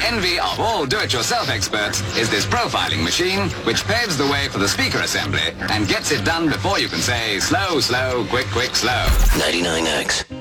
envy of all do-it-yourself experts is this profiling machine, which paves the way for the speaker assembly and gets it done before you can say slow, slow, quick, quick, slow. 99X.